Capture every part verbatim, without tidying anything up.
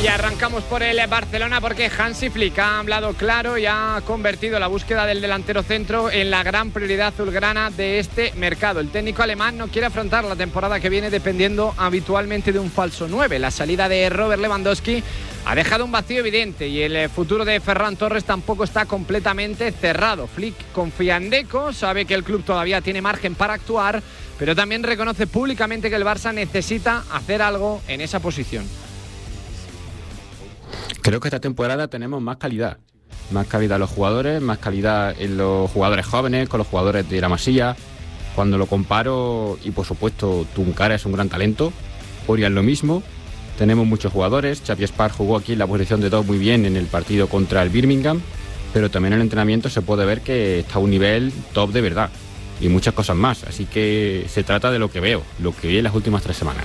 Y arrancamos por el Barcelona porque Hansi Flick ha hablado claro y ha convertido la búsqueda del delantero centro en la gran prioridad azulgrana de este mercado. El técnico alemán no quiere afrontar la temporada que viene dependiendo habitualmente de un falso nueve. La salida de Robert Lewandowski ha dejado un vacío evidente y el futuro de Ferran Torres tampoco está completamente cerrado. Flick confía en Deco, sabe que el club todavía tiene margen para actuar, pero también reconoce públicamente que el Barça necesita hacer algo en esa posición. Creo que esta temporada tenemos más calidad. Más calidad en los jugadores, más calidad en los jugadores jóvenes, con los jugadores de la Masía. Cuando lo comparo, y por supuesto Tunkara es un gran talento, Oriol lo mismo. Tenemos muchos jugadores. Xavi Espart jugó aquí en la posición de dos muy bien en el partido contra el Birmingham, pero también en el entrenamiento se puede ver que está a un nivel top de verdad. Y muchas cosas más. Así que se trata de lo que veo, lo que vi en las últimas tres semanas.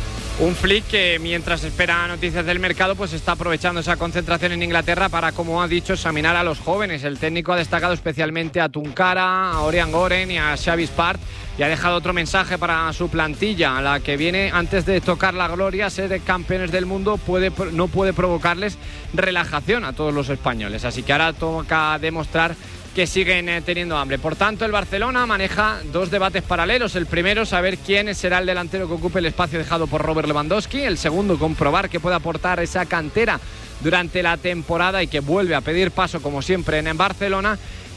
Un Flick que mientras espera noticias del mercado pues está aprovechando esa concentración en Inglaterra para, como ha dicho, examinar a los jóvenes. El técnico ha destacado especialmente a Tunkara, a Oriol Goren y a Xavi Espart y ha dejado otro mensaje para su plantilla, a la que viene antes de tocar la gloria. Ser campeones del mundo puede, no puede provocarles relajación a todos los españoles, así que ahora toca demostrar que siguen eh, teniendo hambre. Por tanto, el Barcelona maneja dos debates paralelos. El primero, saber quién será el delantero que ocupe el espacio dejado por Robert Lewandowski. El segundo, comprobar que puede aportar esa cantera durante la temporada y que vuelve a pedir paso, como siempre, en Barcelona.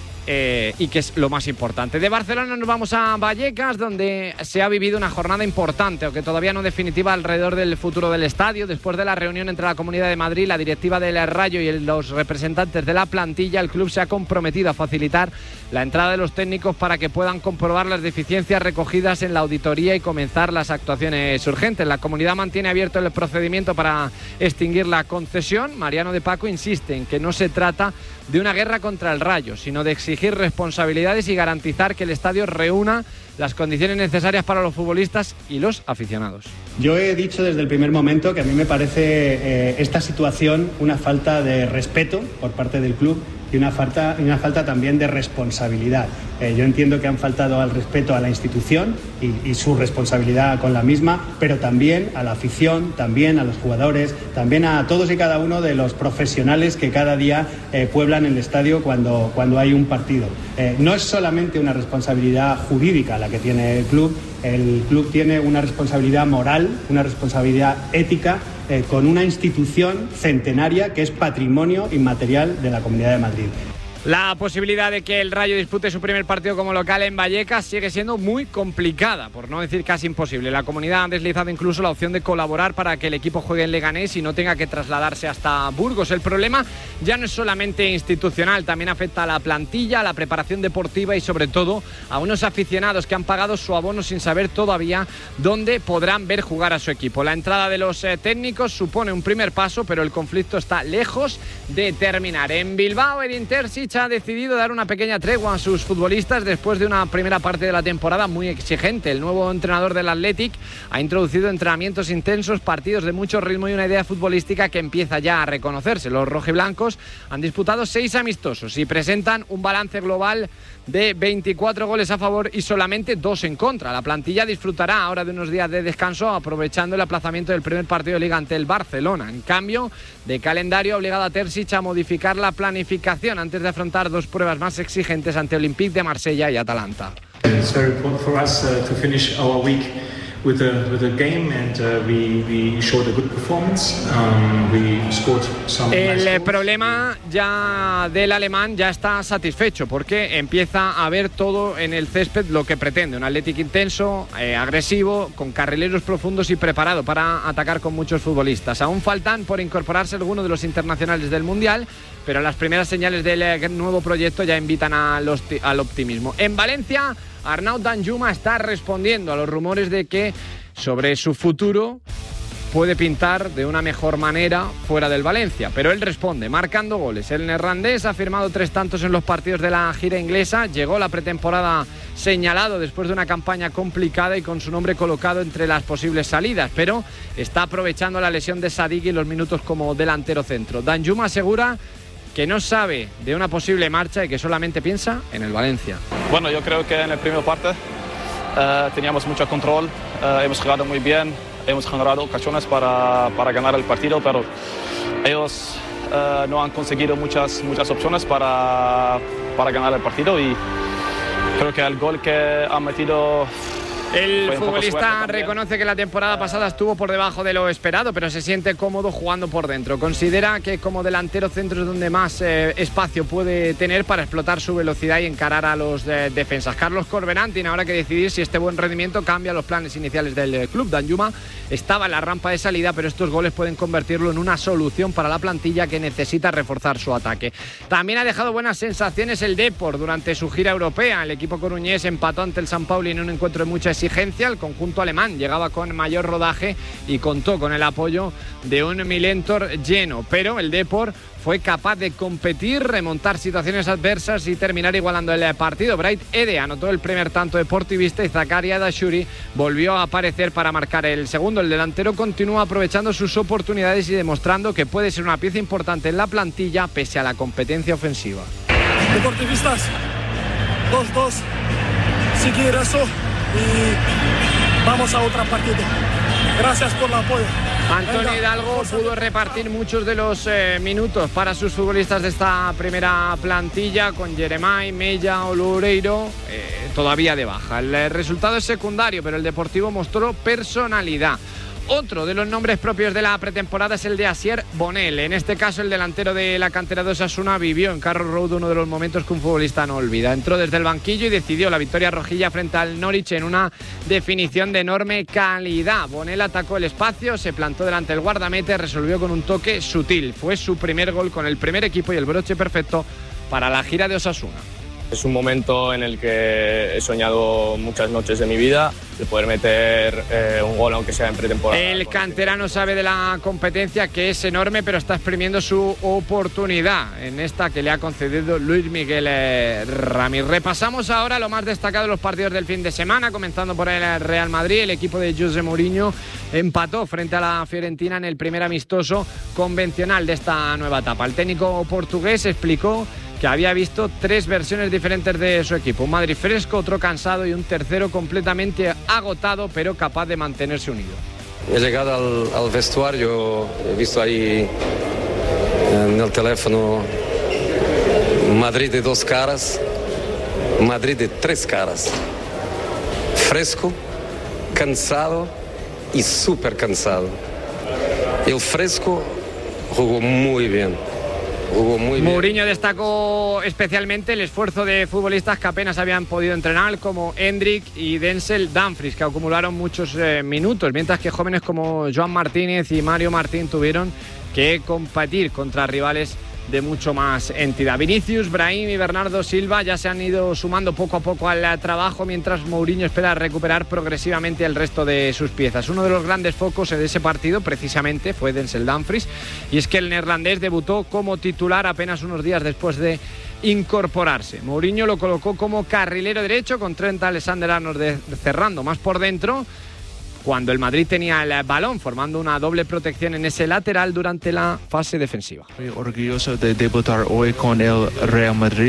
Eh, y que es lo más importante. De Barcelona nos vamos a Vallecas, donde se ha vivido una jornada importante, aunque todavía no definitiva, alrededor del futuro del estadio. Después de la reunión entre la Comunidad de Madrid, la directiva del Rayo y los representantes de la plantilla, el club se ha comprometido a facilitar la entrada de los técnicos para que puedan comprobar las deficiencias recogidas en la auditoría y comenzar las actuaciones urgentes. La comunidad mantiene abierto el procedimiento para extinguir la concesión. Mariano de Paco insiste en que no se trata de una guerra contra el Rayo, sino de exigir responsabilidades y garantizar que el estadio reúna las condiciones necesarias para los futbolistas y los aficionados. Yo he dicho desde el primer momento que a mí me parece eh, esta situación una falta de respeto por parte del club y una falta, una falta también de responsabilidad. Eh, yo entiendo que han faltado al respeto a la institución y, y su responsabilidad con la misma, pero también a la afición, también a los jugadores, también a todos y cada uno de los profesionales que cada día eh, pueblan el estadio cuando, cuando hay un partido. Eh, no es solamente una responsabilidad jurídica la que tiene el club, el club tiene una responsabilidad moral, una responsabilidad ética, eh, con una institución centenaria que es patrimonio inmaterial de la Comunidad de Madrid. La posibilidad de que el Rayo dispute su primer partido como local en Vallecas sigue siendo muy complicada, por no decir casi imposible. La comunidad ha deslizado incluso la opción de colaborar para que el equipo juegue en Leganés y no tenga que trasladarse hasta Burgos. El problema ya no es solamente institucional, también afecta a la plantilla, a la preparación deportiva y sobre todo a unos aficionados que han pagado su abono sin saber todavía dónde podrán ver jugar a su equipo. La entrada de los eh, técnicos supone un primer paso, pero el conflicto está lejos de terminar. En Bilbao, Edin Terzic ha decidido dar una pequeña tregua a sus futbolistas después de una primera parte de la temporada muy exigente. El nuevo entrenador del Athletic ha introducido entrenamientos intensos, partidos de mucho ritmo y una idea futbolística que empieza ya a reconocerse. Los rojiblancos han disputado seis amistosos y presentan un balance global de veinticuatro goles a favor y solamente dos en contra. La plantilla disfrutará ahora de unos días de descanso, aprovechando el aplazamiento del primer partido de Liga ante el Barcelona. En cambio de calendario, ha obligado a Terzic a modificar la planificación antes de afrontar dos pruebas más exigentes ante Olympique de Marsella y Atalanta. It's very important for us uh, to finish our week with a with a game and uh, we we showed a good performance. Um, we scored some El nice problema ya del alemán ya está satisfecho porque empieza a ver todo en el césped lo que pretende. Un Athletic intenso, eh, agresivo, con carrileros profundos y preparado para atacar con muchos futbolistas. Aún faltan por incorporarse algunos de los internacionales del Mundial, pero las primeras señales del nuevo proyecto ya invitan al, al optimismo. En Valencia, Arnaud Danjuma está respondiendo a los rumores de que sobre su futuro puede pintar de una mejor manera fuera del Valencia, pero él responde marcando goles. El neerlandés ha firmado tres tantos en los partidos de la gira inglesa, llegó la pretemporada señalado después de una campaña complicada y con su nombre colocado entre las posibles salidas, pero está aprovechando la lesión de Sadik y los minutos como delantero centro. Danjuma asegura que no sabe de una posible marcha y que solamente piensa en el Valencia. Bueno, yo creo que en la primera parte uh, teníamos mucho control, uh, hemos jugado muy bien, hemos generado ocasiones para, para ganar el partido, pero ellos uh, no han conseguido muchas, muchas opciones para, para ganar el partido y creo que el gol que han metido... El futbolista reconoce que la temporada pasada estuvo por debajo de lo esperado, pero se siente cómodo jugando por dentro. Considera que como delantero centro es donde más eh, espacio puede tener para explotar su velocidad y encarar a los eh, defensas. Carlos Corberán tiene ahora que decidir si este buen rendimiento cambia los planes iniciales del eh, club. Danjuma estaba en la rampa de salida, pero estos goles pueden convertirlo en una solución para la plantilla que necesita reforzar su ataque. También ha dejado buenas sensaciones el Depor durante su gira europea. El equipo coruñés empató ante el San Pauli en un encuentro de mucha exigencia. El conjunto alemán llegaba con mayor rodaje y contó con el apoyo de un Milentor lleno, pero el Depor fue capaz de competir, remontar situaciones adversas y terminar igualando el partido. Bright Ede anotó el primer tanto deportivista y Zakaria Dashuri volvió a aparecer para marcar el segundo. El delantero continúa aprovechando sus oportunidades y demostrando que puede ser una pieza importante en la plantilla pese a la competencia ofensiva. Deportivistas, dos dos, seguir eso y vamos a otra partida. Gracias por el apoyo. Antonio Hidalgo pudo repartir muchos de los eh, minutos para sus futbolistas de esta primera plantilla, con Jeremai, Mella, Loureiro eh, todavía de baja. El resultado es secundario, pero el Deportivo mostró personalidad. Otro de los nombres propios de la pretemporada es el de Asier Bonel. En este caso, el delantero de la cantera de Osasuna vivió en Carroll Road uno de los momentos que un futbolista no olvida. Entró desde el banquillo y decidió la victoria rojilla frente al Norwich en una definición de enorme calidad. Bonel atacó el espacio, se plantó delante del guardameta, resolvió con un toque sutil. Fue su primer gol con el primer equipo y el broche perfecto para la gira de Osasuna. Es un momento en el que he soñado muchas noches de mi vida, de poder meter eh, un gol aunque sea en pretemporada. El canterano sabe de la competencia, que es enorme, pero está exprimiendo su oportunidad en esta que le ha concedido Luis Miguel eh, Ramírez. Repasamos ahora lo más destacado de los partidos del fin de semana, comenzando por el Real Madrid. El equipo de José Mourinho empató frente a la Fiorentina en el primer amistoso convencional de esta nueva etapa. El técnico portugués explicó que había visto tres versiones diferentes de su equipo. Un Madrid fresco, otro cansado y un tercero completamente agotado, pero capaz de mantenerse unido. He llegado al, al vestuario, he visto ahí en el teléfono Madrid de dos caras, Madrid de tres caras. Fresco, cansado y súper cansado. El fresco jugó muy bien. Mourinho destacó especialmente el esfuerzo de futbolistas que apenas habían podido entrenar, como Hendrik y Denzel Dumfries, que acumularon muchos eh, minutos, mientras que jóvenes como Joan Martínez y Mario Martín tuvieron que competir contra rivales de mucho más entidad. Vinicius, Brahim y Bernardo Silva ya se han ido sumando poco a poco al trabajo, mientras Mourinho espera recuperar progresivamente el resto de sus piezas. Uno de los grandes focos de ese partido precisamente fue Denzel Dumfries, y es que el neerlandés debutó como titular apenas unos días después de incorporarse. Mourinho lo colocó como carrilero derecho, con Trent Alexander-Arnold cerrando más por dentro, cuando el Madrid tenía el balón, formando una doble protección en ese lateral durante la fase defensiva. Muy orgulloso de debutar hoy con el Real Madrid.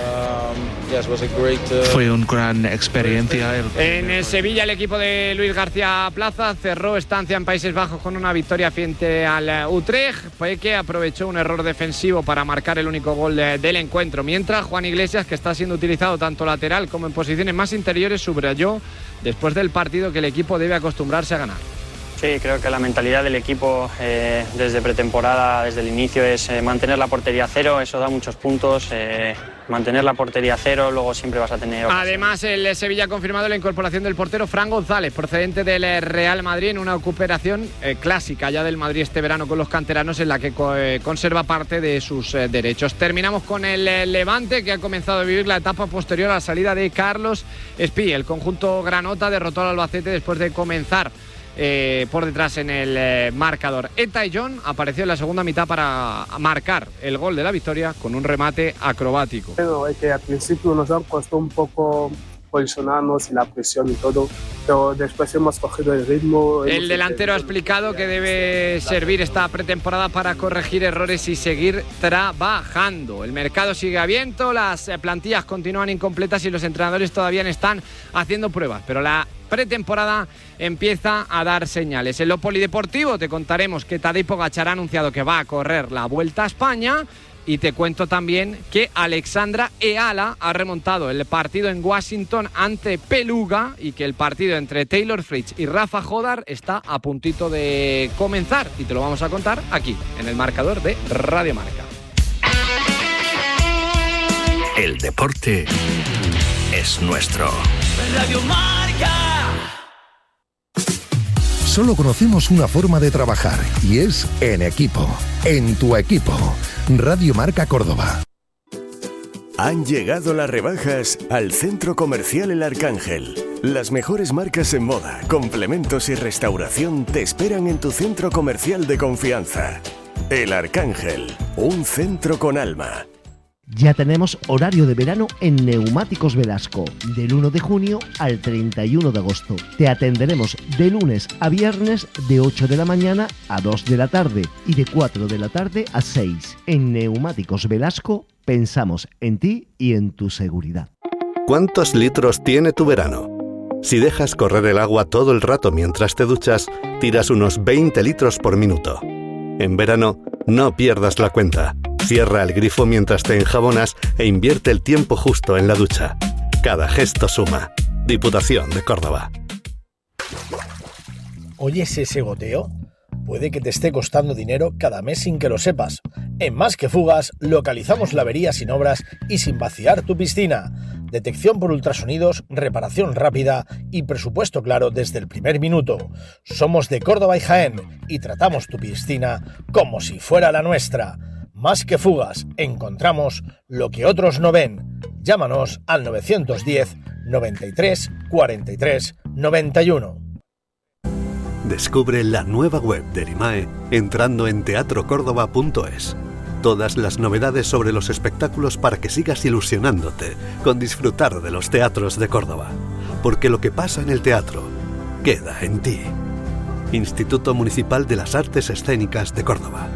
Fue una gran experiencia. En el Sevilla, el equipo de Luis García Plaza cerró estancia en Países Bajos con una victoria frente al Utrecht. Fue que aprovechó un error defensivo para marcar el único gol de, del encuentro, mientras Juan Iglesias, que está siendo utilizado tanto lateral como en posiciones más interiores, subrayó después del partido que el equipo debe acostumbrarse a ganar. Sí, creo que la mentalidad del equipo eh, desde pretemporada, desde el inicio, es eh, mantener la portería cero. Eso da muchos puntos. Eh, mantener la portería cero, luego siempre vas a tener ocasiones. Además, el Sevilla ha confirmado la incorporación del portero Fran González, procedente del Real Madrid, en una recuperación eh, clásica ya del Madrid este verano con los canteranos, en la que co eh, conserva parte de sus eh, derechos. Terminamos con el eh, Levante, que ha comenzado a vivir la etapa posterior a la salida de Carlos Espí. El conjunto granota derrotó al Albacete después de comenzar Eh, por detrás en el eh, marcador. Eta John apareció en la segunda mitad para marcar el gol de la victoria con un remate acrobático. Bueno, es que al principio nos costó un poco posicionarnos y la presión y todo, pero después hemos cogido el ritmo. El delantero ha explicado que debe servir esta pretemporada para corregir errores y seguir trabajando. El mercado sigue abierto, las plantillas continúan incompletas y los entrenadores todavía están haciendo pruebas, pero la pretemporada empieza a dar señales. En lo polideportivo te contaremos que Tadej Pogačar ha anunciado que va a correr la Vuelta a España. Y te cuento también que Alexandra Eala ha remontado el partido en Washington ante Peluga y que el partido entre Taylor Fritz y Rafa Jodar está a puntito de comenzar. Y te lo vamos a contar aquí, en el marcador de Radio Marca. El deporte es nuestro. Radio Marca. Solo conocemos una forma de trabajar y es en equipo, en tu equipo. Radio Marca Córdoba. Han llegado las rebajas al Centro Comercial El Arcángel. Las mejores marcas en moda, complementos y restauración te esperan en tu centro comercial de confianza. El Arcángel, un centro con alma. Ya tenemos horario de verano en Neumáticos Velasco, del uno de junio al treinta y uno de agosto. Te atenderemos de lunes a viernes de ocho de la mañana a dos de la tarde y de cuatro de la tarde a seis. En Neumáticos Velasco pensamos en ti y en tu seguridad. ¿Cuántos litros tiene tu verano? Si dejas correr el agua todo el rato mientras te duchas, tiras unos veinte litros por minuto. En verano, no pierdas la cuenta. Cierra el grifo mientras te enjabonas e invierte el tiempo justo en la ducha. Cada gesto suma. Diputación de Córdoba. ¿Oyes ese goteo? Puede que te esté costando dinero cada mes sin que lo sepas. En Más que Fugas localizamos la avería sin obras y sin vaciar tu piscina. Detección por ultrasonidos, reparación rápida y presupuesto claro desde el primer minuto. Somos de Córdoba y Jaén y tratamos tu piscina como si fuera la nuestra. Más que Fugas, encontramos lo que otros no ven. Llámanos al nueve uno cero, noventa y tres, cuarenta y tres, noventa y uno. Descubre la nueva web de Erimae entrando en teatro córdoba punto es. Todas las novedades sobre los espectáculos para que sigas ilusionándote con disfrutar de los teatros de Córdoba. Porque lo que pasa en el teatro queda en ti. Instituto Municipal de las Artes Escénicas de Córdoba.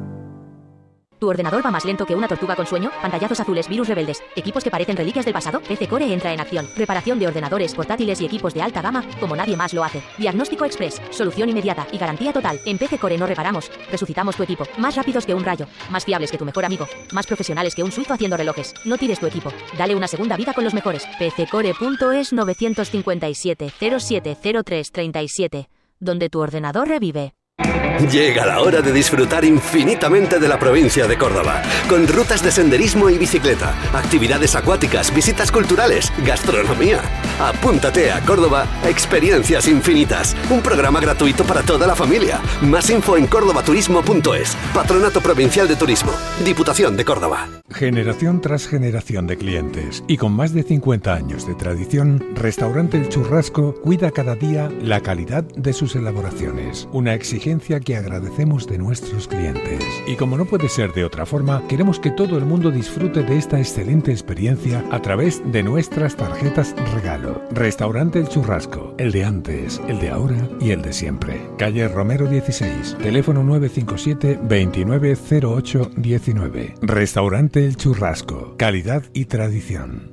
¿Tu ordenador va más lento que una tortuga con sueño? ¿Pantallazos azules, virus rebeldes, equipos que parecen reliquias del pasado? P C Core entra en acción. Reparación de ordenadores, portátiles y equipos de alta gama como nadie más lo hace. Diagnóstico express, solución inmediata y garantía total. En P C Core no reparamos, resucitamos tu equipo. Más rápidos que un rayo, más fiables que tu mejor amigo, más profesionales que un suizo haciendo relojes. No tires tu equipo, dale una segunda vida con los mejores. P C Core punto es nueve cinco siete, cero siete cero tres, treinta y siete, donde tu ordenador revive. Llega la hora de disfrutar infinitamente de la provincia de Córdoba, con rutas de senderismo y bicicleta, actividades acuáticas, visitas culturales, gastronomía. Apúntate a Córdoba Experiencias Infinitas, un programa gratuito para toda la familia. Más info en córdoba turismo punto es. Patronato Provincial de Turismo, Diputación de Córdoba. Generación tras generación de clientes y con más de cincuenta años de tradición, Restaurante El Churrasco cuida cada día la calidad de sus elaboraciones. Una exigencia que agradecemos de nuestros clientes. Y como no puede ser de otra forma, queremos que todo el mundo disfrute de esta excelente experiencia a través de nuestras tarjetas regalo. Restaurante El Churrasco, el de antes, el de ahora y el de siempre. Calle Romero dieciséis, teléfono nueve cinco siete, veintinueve cero ocho diecinueve. Restaurante El Churrasco, calidad y tradición.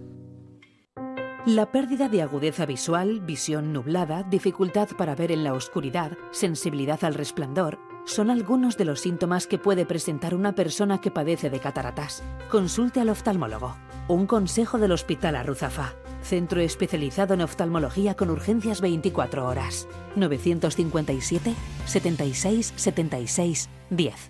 La pérdida de agudeza visual, visión nublada, dificultad para ver en la oscuridad, sensibilidad al resplandor, son algunos de los síntomas que puede presentar una persona que padece de cataratas. Consulte al oftalmólogo. Un consejo del Hospital Arruzafa, centro especializado en oftalmología con urgencias veinticuatro horas. nueve cinco siete, setenta y seis, setenta y seis, diez.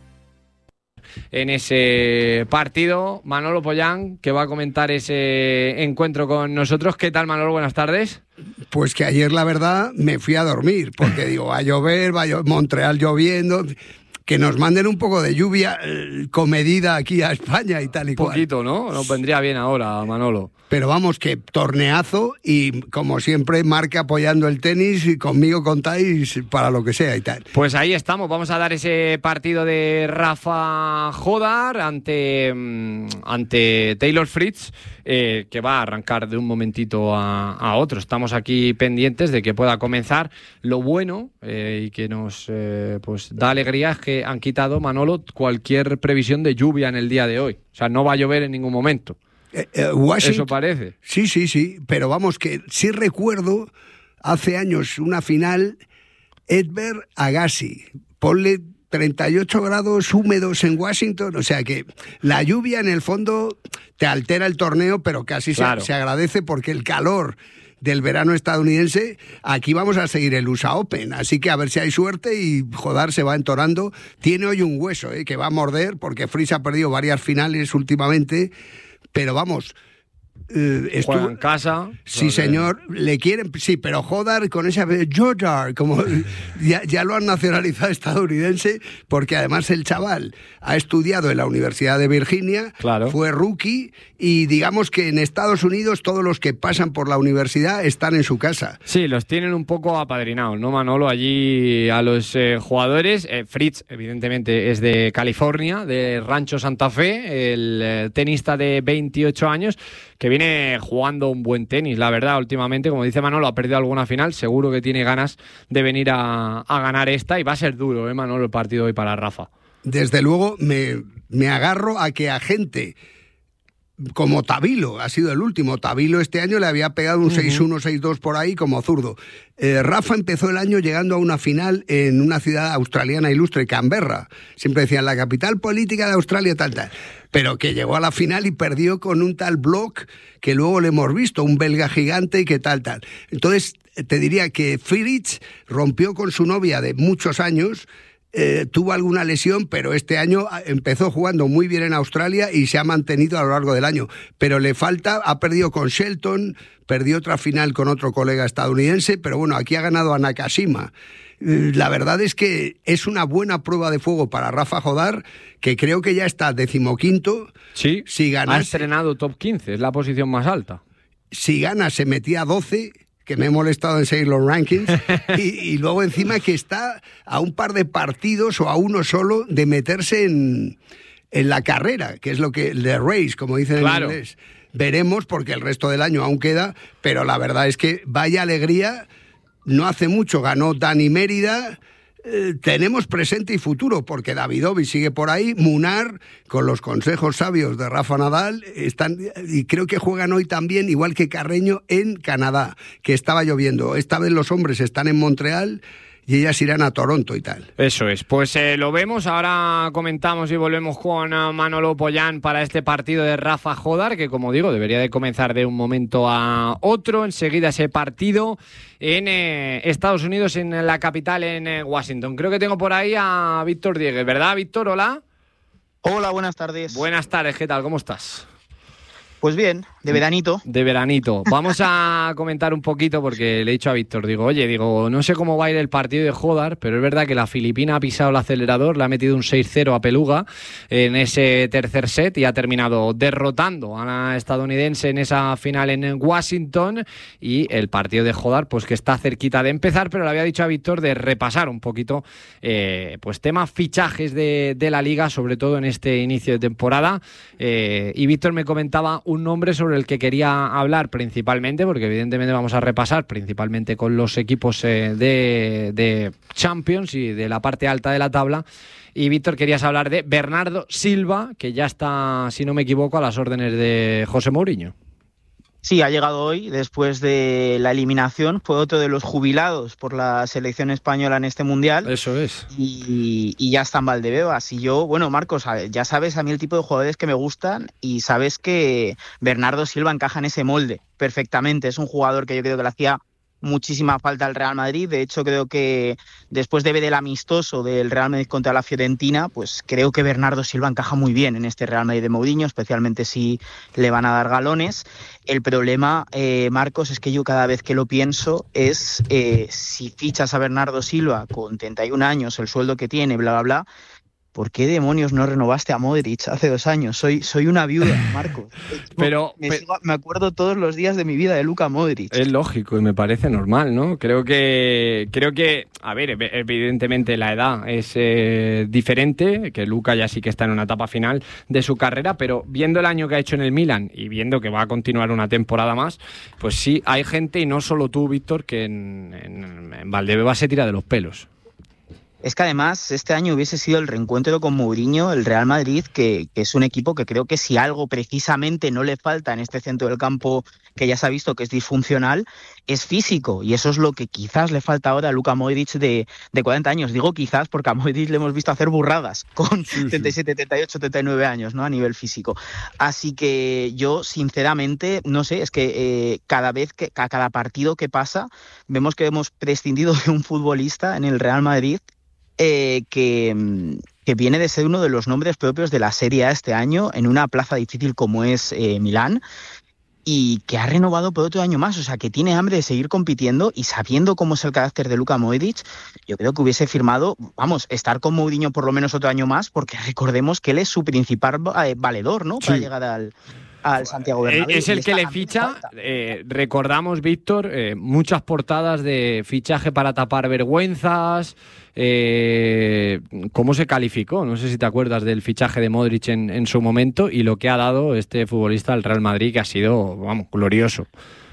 En ese partido, Manolo Pollán, que va a comentar ese encuentro con nosotros. ¿Qué tal, Manolo? Buenas tardes. Pues que ayer, la verdad, me fui a dormir, porque digo, va a llover, va a llover, Montreal lloviendo, que nos manden un poco de lluvia eh, comedida aquí a España y tal y cual. Un poquito, ¿no? Nos vendría bien ahora, Manolo. Pero vamos, que torneazo y, como siempre, Marca apoyando el tenis y conmigo contáis para lo que sea y tal. Pues ahí estamos, vamos a dar ese partido de Rafa Jodar ante, ante Taylor Fritz, eh, que va a arrancar de un momentito a, a otro. Estamos aquí pendientes de que pueda comenzar. Lo bueno eh, y que nos eh, pues da alegría es que han quitado, Manolo, cualquier previsión de lluvia en el día de hoy. O sea, no va a llover en ningún momento. Eh, eh, Washington, eso parece. Sí, sí, sí, pero vamos, que sí recuerdo hace años una final, Edber Agassi, ponle treinta y ocho grados húmedos en Washington, o sea que la lluvia en el fondo te altera el torneo, pero casi claro. se, se agradece porque el calor del verano estadounidense, aquí vamos a seguir el U S A Open, así que a ver si hay suerte y Jodar se va entonando. Tiene hoy un hueso ¿eh? que va a morder porque Fritz ha perdido varias finales últimamente, pero vamos... Eh, estuvo... Juega en casa. Sí, señor, le quieren, sí, pero Jodar con esa Jodar, como ya, ya lo han nacionalizado estadounidense, porque además el chaval ha estudiado en la Universidad de Virginia, claro. fue rookie, y digamos que en Estados Unidos todos los que pasan por la universidad están en su casa. Sí, los tienen un poco apadrinados, ¿no, Manolo? Allí a los eh, jugadores, eh, Fritz evidentemente es de California, de Rancho Santa Fe, el eh, tenista de veintiocho años, que viene jugando un buen tenis, la verdad, últimamente, como dice Manolo, ha perdido alguna final, seguro que tiene ganas de venir a, a ganar esta, y va a ser duro, ¿eh, Manolo, el partido hoy para Rafa? Desde luego, me, me agarro a que a gente como Tabilo, ha sido el último, Tabilo este año le había pegado un uh-huh. seis uno, seis dos por ahí como zurdo. Eh, Rafa empezó el año llegando a una final en una ciudad australiana ilustre, Canberra, siempre decían la capital política de Australia, tal, tal, pero que llegó a la final y perdió con un tal Block, que luego le hemos visto, un belga gigante y que tal, tal. Entonces, te diría que Fritz rompió con su novia de muchos años. Eh, tuvo alguna lesión, pero este año empezó jugando muy bien en Australia y se ha mantenido a lo largo del año. Pero le falta, ha perdido con Shelton, perdió otra final con otro colega estadounidense, pero bueno, aquí ha ganado a Nakashima. Eh, la verdad es que es una buena prueba de fuego para Rafa Jodar, que creo que ya está decimoquinto. Sí, si ganase, ha estrenado top quince, es la posición más alta. Si gana, se metía a doce... que me he molestado en seguir los rankings, y, y luego encima que está a un par de partidos o a uno solo de meterse en, en la carrera, que es lo que, the race, como dicen claro. en inglés. Veremos, porque el resto del año aún queda, pero la verdad es que vaya alegría, no hace mucho ganó Dani Mérida. Eh, tenemos presente y futuro, porque Davidovic sigue por ahí, Munar, con los consejos sabios de Rafa Nadal, están, y creo que juegan hoy también, igual que Carreño, en Canadá, que estaba lloviendo. Esta vez los hombres están en Montreal y ellas irán a Toronto y tal. Eso es, pues eh, lo vemos, ahora comentamos y volvemos con uh, Manolo Pollán para este partido de Rafa Jodar, que como digo, debería de comenzar de un momento a otro, enseguida ese partido en eh, Estados Unidos, en la capital, en eh, Washington. Creo que tengo por ahí a Víctor Diegues, ¿verdad, Víctor? Hola. Hola, buenas tardes. Buenas tardes, ¿qué tal? ¿Cómo estás? Pues bien, de veranito. De veranito. Vamos a comentar un poquito, porque le he dicho a Víctor, digo, oye, digo, no sé cómo va a ir el partido de Jodar, pero es verdad que la Filipina ha pisado el acelerador, le ha metido un seis cero a Peluga en ese tercer set y ha terminado derrotando a la estadounidense en esa final en Washington, y el partido de Jodar, pues que está cerquita de empezar, pero le había dicho a Víctor de repasar un poquito eh, pues temas fichajes de, de la liga, sobre todo en este inicio de temporada, eh, y Víctor me comentaba un nombre sobre el que quería hablar principalmente, porque evidentemente vamos a repasar principalmente con los equipos eh, de, de Champions y de la parte alta de la tabla. Y Víctor, querías hablar de Bernardo Silva, que ya está, si no me equivoco, a las órdenes de José Mourinho. Sí, ha llegado hoy, después de la eliminación, fue otro de los jubilados por la selección española en este Mundial. Eso es. Y, y ya está en Valdebebas. Y yo, bueno, Marcos, ya sabes a mí el tipo de jugadores que me gustan, y sabes que Bernardo Silva encaja en ese molde perfectamente. Es un jugador que yo creo que le hacía muchísima falta al Real Madrid. De hecho, creo que después de ver el amistoso del Real Madrid contra la Fiorentina, pues creo que Bernardo Silva encaja muy bien en este Real Madrid de Mourinho, especialmente si le van a dar galones. El problema, eh, Marcos, es que yo cada vez que lo pienso es eh, si fichas a Bernardo Silva con treinta y un años, el sueldo que tiene, bla, bla, bla, ¿por qué demonios no renovaste a Modric hace dos años? Soy, soy una viuda, Marco. Pero, me, pero sigo, me acuerdo todos los días de mi vida de Luka Modric. Es lógico y me parece normal, ¿no? Creo que, creo que a ver, evidentemente la edad es eh, diferente, que Luka ya sí que está en una etapa final de su carrera, pero viendo el año que ha hecho en el Milan y viendo que va a continuar una temporada más, pues sí, hay gente, y no solo tú, Víctor, que en, en, en Valdebebas se tira de los pelos. Es que además este año hubiese sido el reencuentro con Mourinho, el Real Madrid, que, que es un equipo que creo que si algo precisamente no le falta en este centro del campo, que ya se ha visto que es disfuncional, es físico. Y eso es lo que quizás le falta ahora a Luka Modric de, de cuarenta años. Digo quizás porque a Modric le hemos visto hacer burradas con sí, sí. treinta y siete, treinta y ocho, treinta y nueve años, ¿no? A nivel físico. Así que yo, sinceramente, no sé, es que eh, cada vez que, a cada partido que pasa, vemos que hemos prescindido de un futbolista en el Real Madrid Eh, que, que viene de ser uno de los nombres propios de la Serie A este año en una plaza difícil como es eh, Milán, y que ha renovado por otro año más, o sea, que tiene hambre de seguir compitiendo, y sabiendo cómo es el carácter de Luka Modric, yo creo que hubiese firmado, vamos, estar con Mourinho por lo menos otro año más, porque recordemos que él es su principal valedor, ¿no? Para sí. llegar al... al Santiago Bernabéu. Es el que le ficha, eh, recordamos, Víctor, eh, muchas portadas de fichaje para tapar vergüenzas, eh, cómo se calificó, no sé si te acuerdas del fichaje de Modric en, en su momento, y lo que ha dado este futbolista al Real Madrid, que ha sido, vamos, glorioso.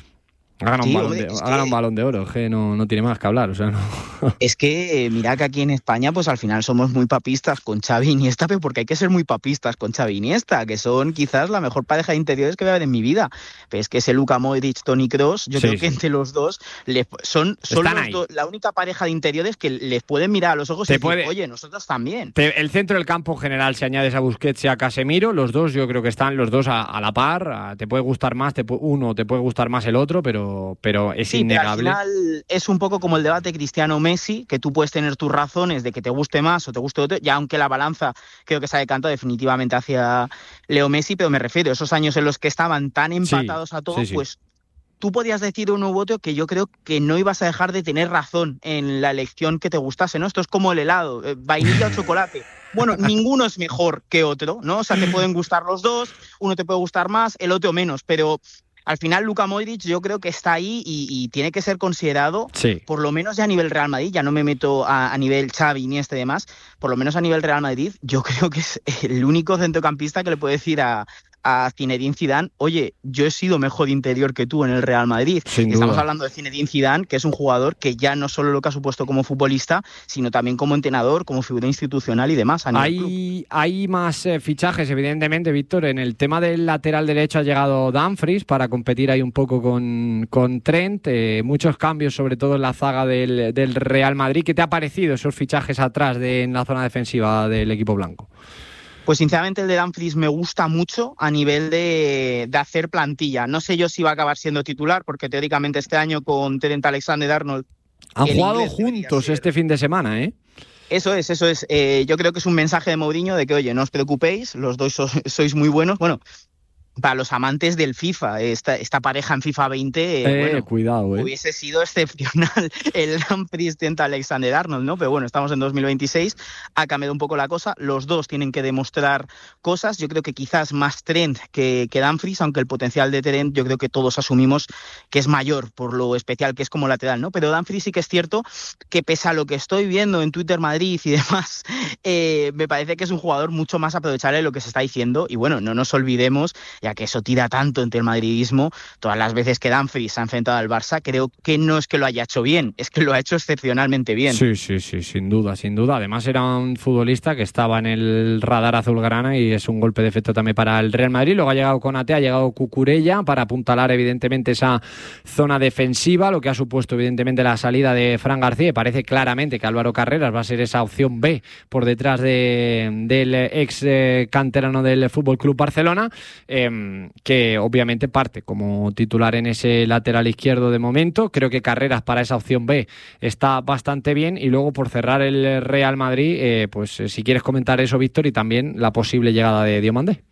Ha ganado, sí, un, balón de, ha ganado que... un balón de oro, que no, no tiene más que hablar, o sea, no. Es que, eh, mira que aquí en España, pues al final somos muy papistas con Xavi y Iniesta, pero porque hay que ser muy papistas con Xavi y Iniesta, que son quizás la mejor pareja de interiores que voy a ver en mi vida. Pero es que ese Luka Modric, Toni Kroos, yo sí, creo que sí. entre los dos les, son, son los do, la única pareja de interiores que les pueden mirar a los ojos te y decir, puede... oye, nosotros también. Te, el centro del campo en general, si añades a Busquets y a Casemiro, los dos yo creo que están los dos a, a la par, a, te puede gustar más, te, uno te puede gustar más el otro, pero, pero es sí, innegable. Pero al final es un poco como el debate Cristiano-Messi, que tú puedes tener tus razones de que te guste más o te guste otro, ya aunque la balanza creo que se ha decantado definitivamente hacia Leo Messi, pero me refiero a esos años en los que estaban tan empatados sí, a todo, sí, sí. pues tú podías decir uno u otro que yo creo que no ibas a dejar de tener razón en la elección que te gustase, ¿no? Esto es como el helado, eh, vainilla o chocolate. Bueno, ninguno es mejor que otro, ¿no? O sea, te pueden gustar los dos, uno te puede gustar más, el otro menos, pero al final Luka Modric yo creo que está ahí y, y tiene que ser considerado, sí. por lo menos ya a nivel Real Madrid, ya no me meto a, a nivel Xavi ni este demás, por lo menos a nivel Real Madrid, yo creo que es el único centrocampista que le puede decir a, a Zinedine Zidane, oye, yo he sido mejor interior que tú en el Real Madrid. Sin Estamos duda. hablando de Zinedine Zidane, que es un jugador que ya no solo lo que ha supuesto como futbolista, sino también como entrenador, como figura institucional y demás. A nivel hay, club. hay más eh, fichajes, evidentemente, Víctor. En el tema del lateral derecho ha llegado Dumfries para competir ahí un poco con, con Trent. Eh, muchos cambios, sobre todo en la zaga del, del Real Madrid. ¿Qué te ha parecido esos fichajes atrás de, en la zona defensiva del equipo blanco? Pues sinceramente el de Dumfries me gusta mucho a nivel de, de hacer plantilla. No sé yo si va a acabar siendo titular, porque teóricamente este año con Trent Alexander-Arnold... Han jugado juntos este fin de semana, ¿eh? Eso es, eso es. Eh, yo creo que es un mensaje de Mourinho de que, oye, no os preocupéis, los dos so, sois muy buenos. Bueno, para los amantes del FIFA, esta, esta pareja en FIFA veinte, eh, eh, bueno, cuidado, eh. hubiese sido excepcional el Dumfries frente a Alexander-Arnold, ¿no? Pero bueno, estamos en dos mil veintiséis, ha cambiado un poco la cosa, los dos tienen que demostrar cosas, yo creo que quizás más Trent que, que Dumfries, aunque el potencial de Trent yo creo que todos asumimos que es mayor por lo especial que es como lateral, ¿no? Pero Dumfries sí que es cierto que pese a lo que estoy viendo en Twitter Madrid y demás, eh, me parece que es un jugador mucho más aprovechable de lo que se está diciendo, y bueno, no nos olvidemos, ya que eso tira tanto entre el madridismo, todas las veces que Dumfries se ha enfrentado al Barça, creo que no es que lo haya hecho bien, es que lo ha hecho excepcionalmente bien. Sí, sí, sí, sin duda, sin duda. Además era un futbolista que estaba en el radar azulgrana y es un golpe de efecto también para el Real Madrid. Luego ha llegado Konaté, ha llegado Cucurella para apuntalar evidentemente esa zona defensiva, lo que ha supuesto evidentemente la salida de Fran García, y parece claramente que Álvaro Carreras va a ser esa opción B por detrás de, del ex eh, canterano del F C Barcelona, eh, que obviamente parte como titular en ese lateral izquierdo de momento. Creo que Carreras para esa opción B está bastante bien, y luego por cerrar el Real Madrid, eh, pues eh, si quieres comentar eso, Víctor, y también la posible llegada de Diomandé.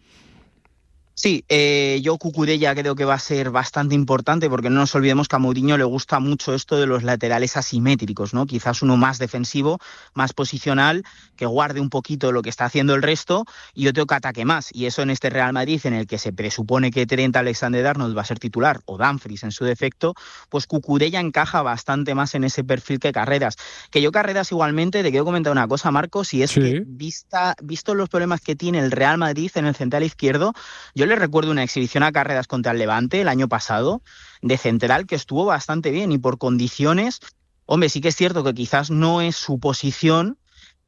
Sí, eh, yo Cucurella creo que va a ser bastante importante, porque no nos olvidemos que a Mourinho le gusta mucho esto de los laterales asimétricos, ¿no? Quizás uno más defensivo, más posicional, que guarde un poquito lo que está haciendo el resto, y otro que ataque más. Y eso en este Real Madrid, en el que se presupone que Trent Alexander-Arnold va a ser titular, o Dumfries en su defecto, pues Cucurella encaja bastante más en ese perfil que Carreras. Que yo Carreras igualmente, te quiero comentar una cosa, Marcos, y es sí. que vista, visto los problemas que tiene el Real Madrid en el central izquierdo, yo le recuerdo una exhibición a Carreras contra el Levante el año pasado de central que estuvo bastante bien, y por condiciones, hombre, sí que es cierto que quizás no es su posición,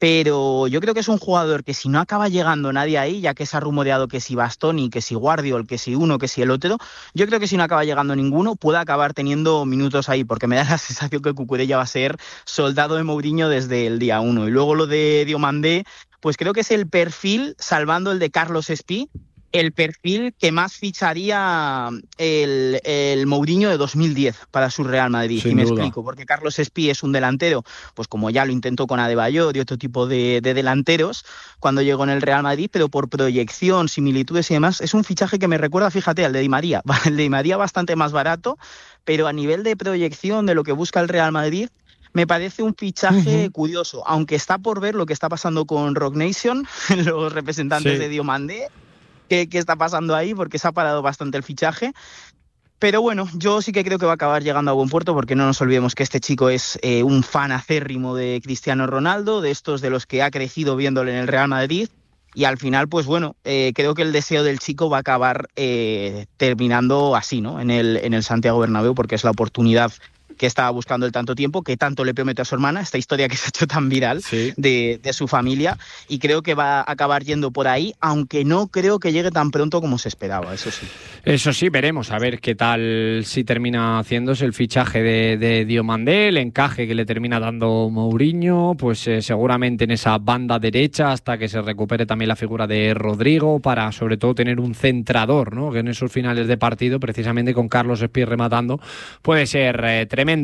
pero yo creo que es un jugador que si no acaba llegando nadie ahí, ya que se ha rumoreado que si Bastoni, que si Guardiol, que si uno, que si el otro, yo creo que si no acaba llegando ninguno, puede acabar teniendo minutos ahí, porque me da la sensación que Cucurella va a ser soldado de Mourinho desde el día uno. Y luego lo de Diomandé, pues creo que es el perfil, salvando el de Carlos Espí, el perfil que más ficharía el, el Mourinho de dos mil diez para su Real Madrid. Sin y me duda. explico, porque Carlos Espí es un delantero, pues como ya lo intentó con Adebayor y otro tipo de, de delanteros cuando llegó en el Real Madrid, pero por proyección, similitudes y demás, es un fichaje que me recuerda, fíjate, al de Di María. El de Di María bastante más barato, pero a nivel de proyección de lo que busca el Real Madrid, me parece un fichaje uh-huh. curioso, aunque está por ver lo que está pasando con Rock Nation, los representantes sí. de Diomandé, qué, qué está pasando ahí, porque se ha parado bastante el fichaje. Pero bueno, yo sí que creo que va a acabar llegando a buen puerto, porque no nos olvidemos que este chico es eh, un fan acérrimo de Cristiano Ronaldo, de estos de los que ha crecido viéndole en el Real Madrid, y al final, pues bueno, eh, creo que el deseo del chico va a acabar eh, terminando así, ¿no? En el, en el Santiago Bernabéu, porque es la oportunidad que estaba buscando el tanto tiempo, que tanto le prometió a su hermana, esta historia que se ha hecho tan viral sí. de, de su familia, y creo que va a acabar yendo por ahí, aunque no creo que llegue tan pronto como se esperaba, eso sí. Eso sí, veremos a ver qué tal si termina haciéndose el fichaje de, de Diomandé, el encaje que le termina dando Mourinho, pues eh, seguramente en esa banda derecha, hasta que se recupere también la figura de Rodrigo, para sobre todo tener un centrador, ¿no? Que en esos finales de partido, precisamente con Carlos Espí rematando, puede ser eh, tremendo.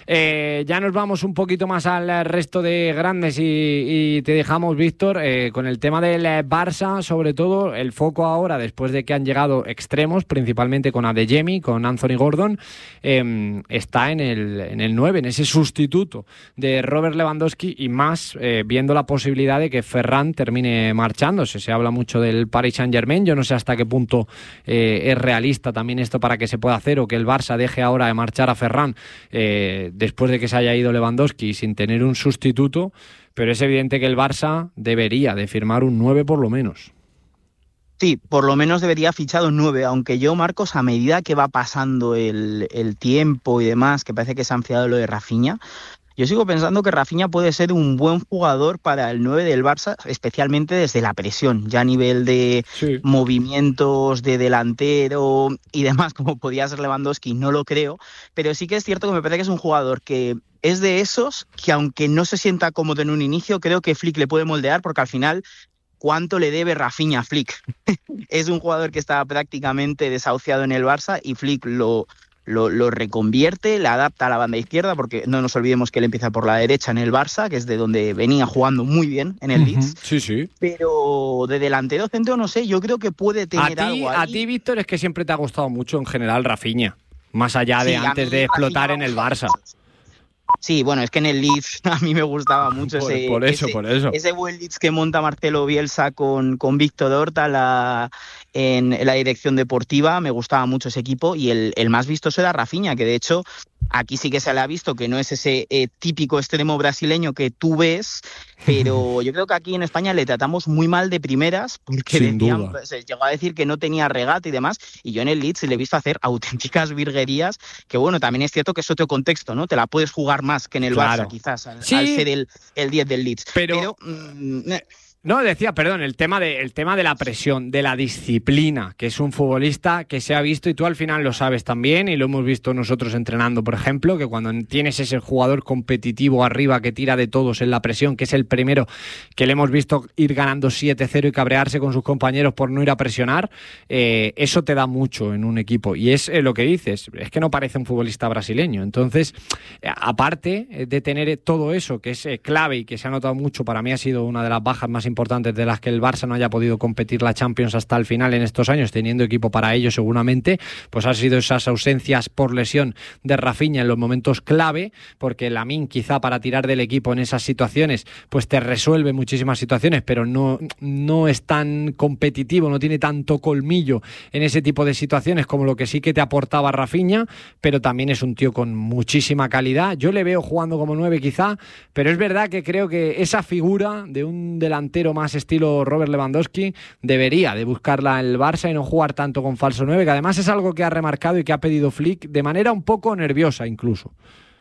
Eh, ya nos vamos un poquito más al resto de grandes y, y te dejamos, Víctor, eh, con el tema del Barça, sobre todo el foco ahora, después de que han llegado extremos, principalmente con Adeyemi, con Anthony Gordon, eh, está en el, en el nueve, en ese sustituto de Robert Lewandowski, y más eh, viendo la posibilidad de que Ferran termine marchándose. Se habla mucho del Paris Saint-Germain, yo no sé hasta qué punto eh, es realista también esto para que se pueda hacer, o que el Barça deje ahora de marchar a Ferran eh, después de que se haya ido Lewandowski sin tener un sustituto, pero es evidente que el Barça debería de firmar un nueve por lo menos. Sí, por lo menos debería fichar un nueve, aunque yo, Marcos, a medida que va pasando el, el tiempo y demás, que parece que se ha enfriado lo de Rafinha, yo sigo pensando que Rafinha puede ser un buen jugador para el nueve del Barça, especialmente desde la presión, ya a nivel de sí. movimientos de delantero y demás, como podía ser Lewandowski, no lo creo, pero sí que es cierto que me parece que es un jugador que es de esos que, aunque no se sienta cómodo en un inicio, creo que Flick le puede moldear, porque al final, ¿cuánto le debe Rafinha a Flick? Es un jugador que estaba prácticamente desahuciado en el Barça y Flick lo... Lo, lo reconvierte, le adapta a la banda izquierda, porque no nos olvidemos que él empieza por la derecha en el Barça, que es de donde venía jugando muy bien en el Leeds. Uh-huh. Sí, sí. Pero de delantero centro, no sé, yo creo que puede tener a ti, algo ahí. A ti, Víctor, es que siempre te ha gustado mucho en general Rafinha, más allá de sí, antes de explotar en el Barça. Sí, bueno, es que en el Leeds a mí me gustaba mucho por, ese, por eso, ese, por eso. ese buen Leeds que monta Marcelo Bielsa con, con Víctor Horta la, en, en la dirección deportiva. Me gustaba mucho ese equipo, y el, el más vistoso era Rafinha, que de hecho aquí sí que se le ha visto que no es ese eh, típico extremo brasileño que tú ves, pero yo creo que aquí en España le tratamos muy mal de primeras, porque Sin decían, duda. se llegó a decir que no tenía regate y demás, y yo en el Leeds le he visto hacer auténticas virguerías, que bueno, también es cierto que es otro contexto, ¿no? Te la puedes jugar más que en el claro. Barça, quizás, al, sí. al ser el, el diez del Leeds. Pero... pero mm, No, decía, perdón, el tema, de, el tema de la presión, de la disciplina, que es un futbolista que se ha visto, y tú al final lo sabes también, y lo hemos visto nosotros entrenando, por ejemplo, que cuando tienes ese jugador competitivo arriba que tira de todos en la presión, que es el primero que le hemos visto ir ganando siete cero y cabrearse con sus compañeros por no ir a presionar, eh, eso te da mucho en un equipo. Y es eh, lo que dices, es que no parece un futbolista brasileño. Entonces, eh, aparte de tener todo eso, que es eh, clave y que se ha notado mucho, para mí ha sido una de las bajas más importantes de las que el Barça no haya podido competir la Champions hasta el final en estos años, teniendo equipo para ello seguramente, pues han sido esas ausencias por lesión de Rafinha en los momentos clave, porque Lamine quizá para tirar del equipo en esas situaciones pues te resuelve muchísimas situaciones, pero no, no es tan competitivo, no tiene tanto colmillo en ese tipo de situaciones como lo que sí que te aportaba Rafinha, pero también es un tío con muchísima calidad. Yo le veo jugando como nueve quizá, pero es verdad que creo que esa figura de un delantero más estilo Robert Lewandowski debería de buscarla el Barça y no jugar tanto con falso nueve, que además es algo que ha remarcado y que ha pedido Flick de manera un poco nerviosa incluso.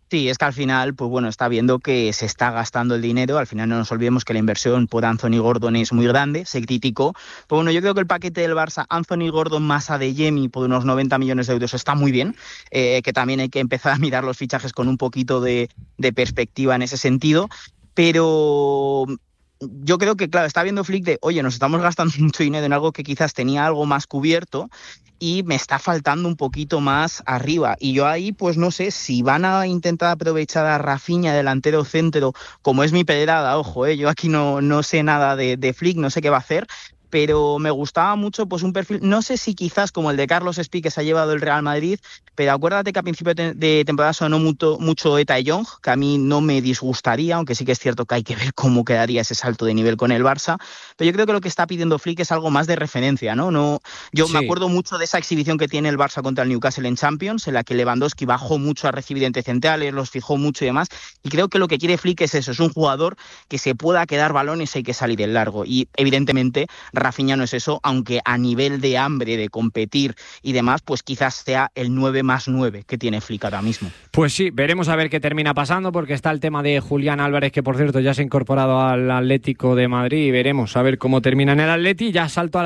Sí, es que al final, pues bueno, está viendo que se está gastando el dinero. Al final no nos olvidemos que la inversión por Anthony Gordon es muy grande, se criticó. Pero bueno, yo creo que el paquete del Barça, Anthony Gordon más Adeyemi por unos noventa millones de euros está muy bien, eh, que también hay que empezar a mirar los fichajes con un poquito de, de perspectiva en ese sentido. Pero yo creo que, claro, está viendo Flick de, oye, nos estamos gastando mucho dinero en algo que quizás tenía algo más cubierto y me está faltando un poquito más arriba. Y yo ahí, pues no sé, si van a intentar aprovechar a Rafinha, delantero centro, como es mi pedrada, ojo, eh, yo aquí no, no sé nada de, de Flick, no sé qué va a hacer, pero me gustaba mucho pues un perfil, no sé si quizás como el de Carlos Espí que se ha llevado el Real Madrid, pero acuérdate que a principio de temporada sonó mucho, mucho Eta Young, que a mí no me disgustaría, aunque sí que es cierto que hay que ver cómo quedaría ese salto de nivel con el Barça, pero yo creo que lo que está pidiendo Flick es algo más de referencia, ¿no? no yo sí. Me acuerdo mucho de esa exhibición que tiene el Barça contra el Newcastle en Champions, en la que Lewandowski bajó mucho a recibir entre centrales, los fijó mucho y demás, y creo que lo que quiere Flick es eso, es un jugador que se pueda quedar balones y hay que salir en largo, y evidentemente Rafinha no es eso, aunque a nivel de hambre, de competir y demás, pues quizás sea el nueve más nueve que tiene Flick ahora mismo. Pues sí, veremos a ver qué termina pasando, porque está el tema de Julián Álvarez, que por cierto ya se ha incorporado al Atlético de Madrid, y veremos a ver cómo termina en el Atleti. Ya salto a la